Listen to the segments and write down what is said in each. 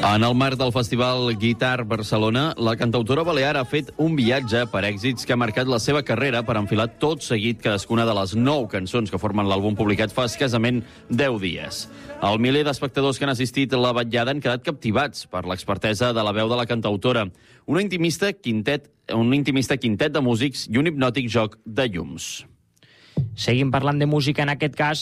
En el marc del festival Guitar Barcelona, la cantautora balear ha fet un viatge per èxits que ha marcat la seva carrera per enfilar tot seguit cadascuna de les 9 cançons que formen l'àlbum publicat fa escassament 10 dies. El miler d'espectadors que han assistit a la vetllada han quedat captivats per l'expertesa de la veu de la cantautora, un intimista quintet de músics i un hipnòtic joc de llums. Seguim parlant de música, en aquest cas,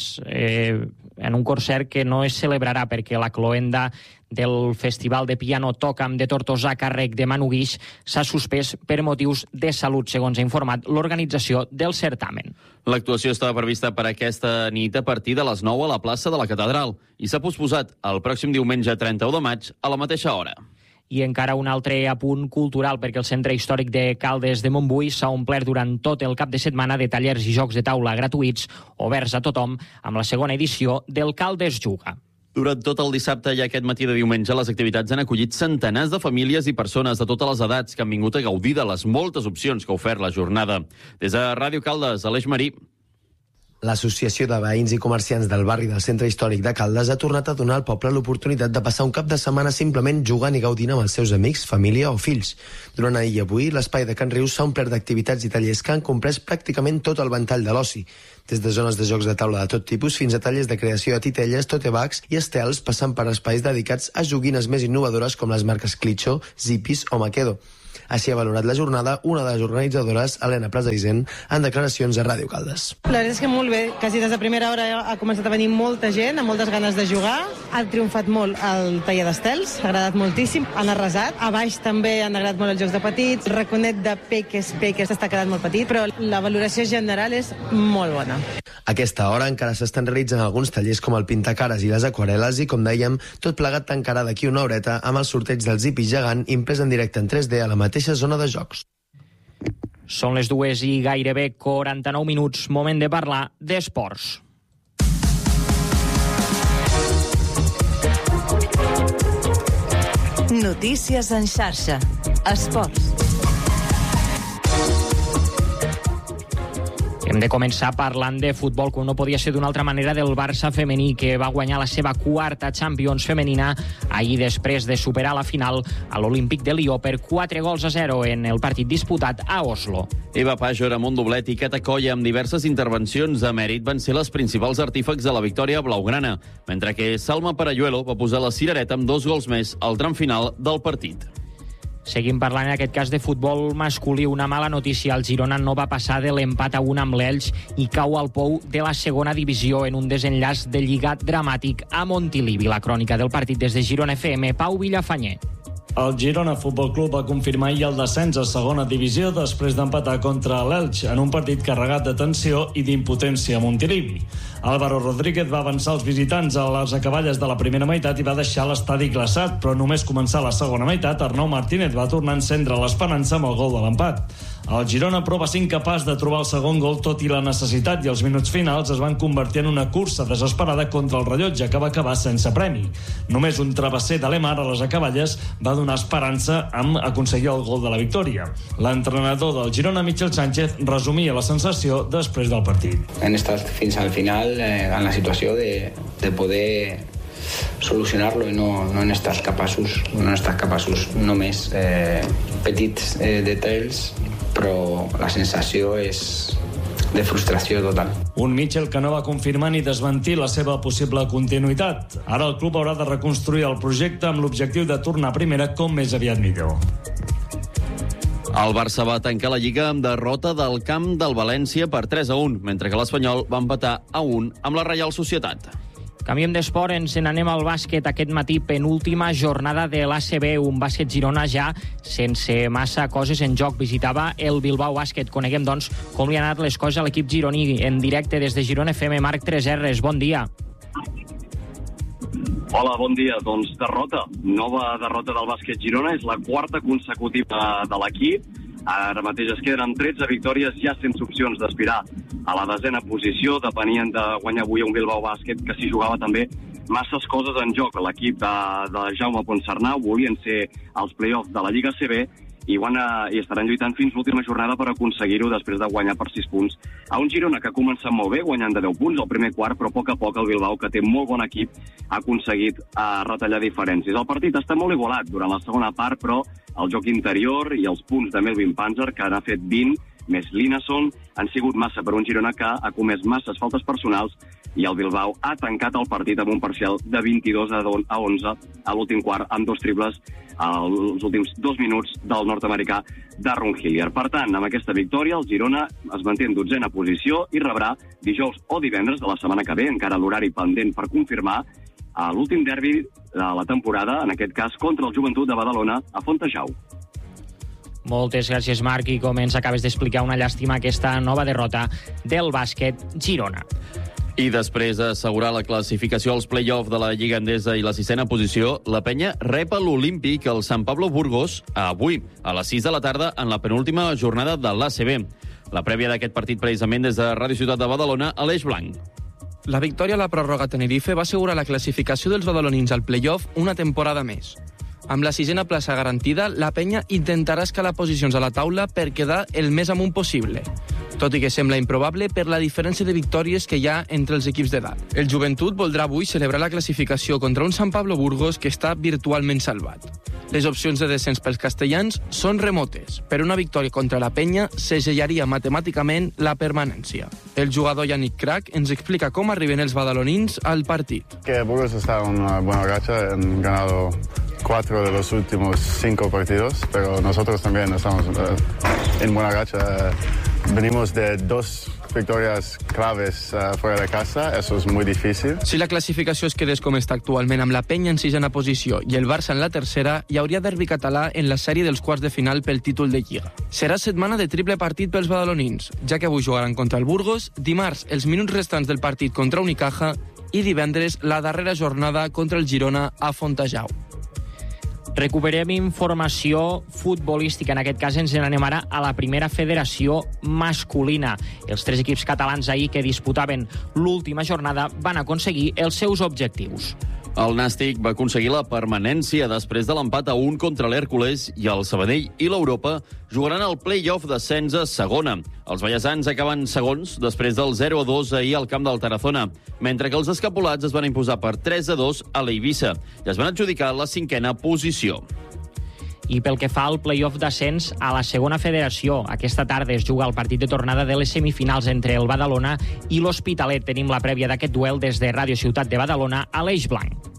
en un concert que no es celebrarà perquè la cloenda del Festival de Piano Tocam de Tortosa a càrrec de Manu Guix s'ha suspès per motius de salut, segons ha informat l'organització del certamen. L'actuació estava prevista per aquesta nit a partir de les 9 a la plaça de la Catedral i s'ha posposat el pròxim diumenge 31 de maig a la mateixa hora. I encara un altre apunt cultural, perquè el Centre Històric de Caldes de Montbui s'ha omplert durant tot el cap de setmana de tallers i jocs de taula gratuïts, oberts a tothom, amb la segona edició del Caldes Juga. Durant tot el dissabte i aquest matí de diumenge, les activitats han acollit centenars de famílies i persones de totes les edats que han vingut a gaudir de les moltes opcions que ha ofert la jornada. Des de Ràdio Caldes, Aleix Marí. L'Associació de Veïns i Comerciants del barri del Centre Històric de Caldes ha tornat a donar al poble l'oportunitat de passar un cap de setmana simplement jugant i gaudint amb els seus amics, família o fills. Durant ahir i avui, l'espai de Can Rius s'ha omplert d'activitats i tallers que han comprès pràcticament tot el ventall de l'oci. Des de zones de jocs de taula de tot tipus fins a tallers de creació de titelles, totebags i estels, passant per espais dedicats a joguines més innovadores com les marques Clicho, Zippis o Maquedo. Així ha valorat la jornada una de les organitzadores, Helena Plaseisent, en declaracions a Ràdio Caldes. La veritat és que molt bé, quasi des de primera hora ha començat a venir molta gent, amb moltes ganes de jugar. Ha triomfat molt el taller d'estels, ha agradat moltíssim, han arrasat. A baix també han agradat molt els jocs de petits. El raconet de Peques està quedant molt petit, però la valoració general és molt bona. A aquesta hora encara s'estan realitzant alguns tallers com el pintacares i les aquarel·les i, com dèiem, tot plegat tancarà d'aquí una horeta amb el sorteig del Zipi gegant imprès en directe en 3D a la mateixa zona de jocs. Són les 2 i gairebé 49 minuts. Moment de parlar d'esports. Notícies en xarxa. Esports. Hem de començar parlant de futbol, com no podia ser d'una altra manera, del Barça femení, que va guanyar la seva quarta Champions femenina ahir després de superar la final a l'Olímpic de Lió per 4-0 en el partit disputat a Oslo. Eva Pajor amb un doblet i Cata Colla amb diverses intervencions de mèrit van ser les principals artífecs de la victòria blaugrana, mentre que Salma Parayuelo va posar la cirereta amb 2 gols més al tram final del partit. Seguim parlant en aquest cas de futbol masculí. Una mala notícia, el Girona no va passar de l'empat a 1 amb l'Elx i cau al pou de la segona divisió en un desenllaç de lliga dramàtic a Montilivi. La crònica del partit des de Girona FM, Pau Villafanyer. El Girona Futbol Club va confirmar ahir el descens a segona divisió després d'empatar contra l'Elx en un partit carregat de tensió i d'impotència a Montilivi. Álvaro Rodríguez va avançar els visitants a les acaballes de la primera meitat i va deixar l'estadi glaçat, però només començar la segona meitat, Arnau Martínez va tornar a encendre l'esperança amb el gol de l'empat. El Girona, però, va ser incapaç de trobar el segon gol, tot i la necessitat, i els minuts finals es van convertir en una cursa desesperada contra el rellotge, que va acabar sense premi. Només un travesser de Lemar a les acaballes va donar esperança amb aconseguir el gol de la victòria. L'entrenador del Girona, Michel Sánchez, resumia la sensació després del partit. Hem estat fins al final en la situació de poder solucionar-lo i no hem estat capaços només petits detalls, però la sensació és de frustració total. Un Michel que no va confirmar ni desmentir la seva possible continuïtat. Ara el club haurà de reconstruir el projecte amb l'objectiu de tornar a primera com més aviat millor. El Barça va tancar la Lliga amb derrota del camp del València per 3-1, mentre que l'Espanyol va empatar a 1 amb la Reial Societat. Canviem d'esport, ens n'anem al bàsquet. Aquest matí, penúltima jornada de l'ACB, un bàsquet Girona ja sense massa coses en joc. Visitava el Bilbao Bàsquet. Coneguem, doncs, com li han anat les coses a l'equip gironí. En directe des de Girona FM, Marc 3Rs, bon dia. Hola, bon dia. Doncs derrota. Nova derrota del bàsquet Girona. És la quarta consecutiva de l'equip. Ara mateix es queden amb 13 victòries ja sense opcions d'aspirar a la desena posició. Depenien de guanyar avui un Bilbao Bàsquet que s'hi jugava també masses coses en joc. L'equip de Jaume Ponsarnau volien ser els play-offs de la Lliga CB i estaran lluitant fins l'última jornada per aconseguir-ho després de guanyar per 6 punts a un Girona que ha començat molt bé, guanyant de 10 punts al primer quart, però a poc el Bilbao, que té molt bon equip, ha aconseguit retallar diferències. El partit està molt igualat durant la segona part, però el joc interior i els punts de Melvin Panzer, que n'ha fet 20, més Linesson, han sigut massa per un Girona que ha comès masses faltes personals i el Bilbao ha tancat el partit amb un parcial de 22-11 a l'últim quart, amb 2 triples als últims 2 minuts del nord-americà Darron Hillier. Per tant, amb aquesta victòria, el Girona es manté en 12a posició i rebrà dijous o divendres de la setmana que ve, encara l'horari pendent per confirmar, l'últim derbi de la temporada, en aquest cas contra el Joventut de Badalona a Fontejau. Moltes gràcies, Marc, i com ens acabes d'explicar, una llàstima aquesta nova derrota del bàsquet Girona. I després d'assegurar la classificació als play-off de la Lliga Endesa i la 6a posició, la penya rep a l'Olímpic el Sant Pablo Burgos avui, a les 6 de la tarda, en la penúltima jornada de l'ACB. La prèvia d'aquest partit, precisament des de Ràdio Ciutat de Badalona, Aleix Blanc. La victòria a la pròrroga a Tenerife va assegurar la classificació dels badalonins al play-off una temporada més. Amb la 6a plaça garantida, la penya intentarà escalar posicions a la taula per quedar el més amunt possible, tot i que sembla improbable per la diferència de victòries que hi ha entre els equips d'edat. El Joventut voldrà avui celebrar la classificació contra un Sant Pablo Burgos que està virtualment salvat. Les opcions de descens pels castellans són remotes, però una victòria contra la penya segellaria matemàticament la permanència. El jugador Yannick Crac ens explica com arriben els badalonins al partit. Que Burgos está en una buena racha, han ganado 4 de los últimos 5 partidos, pero nosotros también estamos en buena racha. Venimos de 2 victòries claves fuera de casa, eso es muy difícil. Si la classificació es quedés com està actualment, amb la penya en 6a posició i el Barça en la 3a, hi hauria derbi català en la sèrie dels quarts de final pel títol de Lliga. Serà setmana de triple partit pels badalonins, ja que avui jugaran contra el Burgos, dimarts els minuts restants del partit contra Unicaja i divendres la darrera jornada contra el Girona a Fontejau. Recuperem informació futbolística. En aquest cas ens n'anem ara a la primera federació masculina. Els 3 equips catalans ahir que disputaven l'última jornada van aconseguir els seus objectius. El Nàstic va aconseguir la permanència després de l'empat a 1 contra l'Hèrcules i el Sabadell i l'Europa jugaran el play-off d'ascens a segona. Els ballesans acaben segons després del 0-2 ahir al camp del Tarazona, mentre que els escapulats es van imposar per 3-2 a l'Eivissa i es van adjudicar la 5a posició. I pel que fa al play-off d'ascens a la segona federació, aquesta tarda es juga el partit de tornada de les semifinals entre el Badalona i l'Hospitalet. Tenim la prèvia d'aquest duel des de Ràdio Ciutat de Badalona, Aleix Blanc.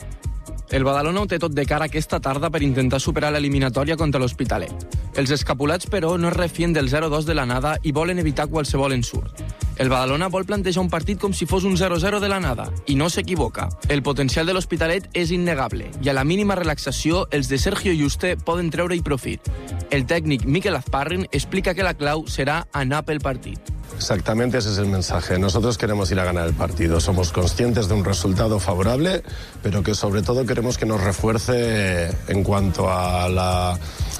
El Badalona ho té tot de cara aquesta tarda per intentar superar l'eliminatòria contra l'Hospitalet. Els escapulats, però, no es refien del 0-2 de l'anada i volen evitar qualsevol ensurt. El Badalona vol plantejar un partit com si fos un 0-0 de l'anada, i no s'equivoca. El potencial de l'Hospitalet és innegable, i a la mínima relaxació, els de Sergio Yuste poden treure-hi profit. El tècnic Mikel Azparrin explica que la clau serà anar pel partit. Exactamente, ese es el mensaje. Nosotros queremos ir a ganar el partido. Somos conscientes de un resultado favorable, pero que sobre todo queremos que nos refuerce en cuanto a la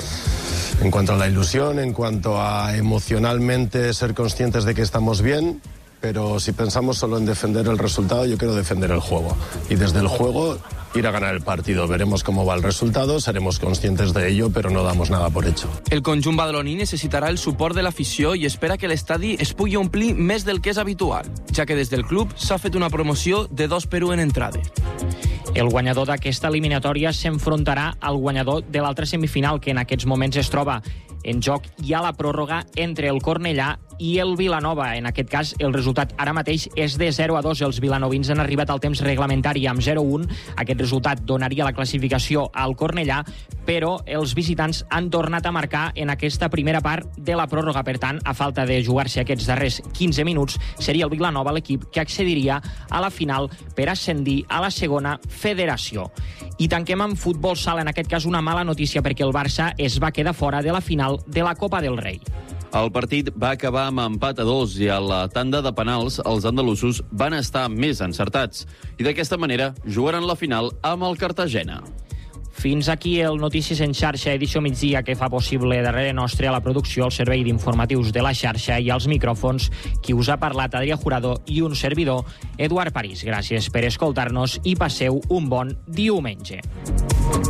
ilusión, en cuanto a emocionalmente ser conscientes de que estamos bien, pero si pensamos solo en defender el resultado, yo quiero defender el juego. Y desde el juego ir a ganar el partido. Veremos cómo va el resultado, seremos conscientes de ello, però no damos nada por hecho. El conjunt badaloní necessitarà el suport de l'afició i espera que l'estadi es pugui omplir més del que és habitual, ja que des del club s'ha fet una promoció de 2 per 1 en entrades. El guanyador d'aquesta eliminatòria s'enfrontarà al guanyador de l'altra semifinal, que en aquests moments es troba en joc i a la pròrroga entre el Cornellà i el Vilanova. En aquest cas, el resultat ara mateix és de 0-2. Els vilanovins han arribat al temps reglamentari amb 0-1. Aquest resultat donaria la classificació al Cornellà, però els visitants han tornat a marcar en aquesta primera part de la pròrroga. Per tant, a falta de jugar-se aquests darrers 15 minuts, seria el Vilanova l'equip que accediria a la final per ascendir a la segona federació. I tanquem amb futbol sala, en aquest cas una mala notícia, perquè el Barça es va quedar fora de la final de la Copa del Rei. El partit va acabar amb empat a 2 i a la tanda de penals els andalusos van estar més encertats i d'aquesta manera jugaran la final amb el Cartagena. Fins aquí el Notícies en xarxa, edició migdia, que fa possible darrere nostre a la producció, el servei d'informatius de la xarxa i als micròfons qui us ha parlat, Adrià Jurado, i un servidor, Eduard París. Gràcies per escoltar-nos i passeu un bon diumenge.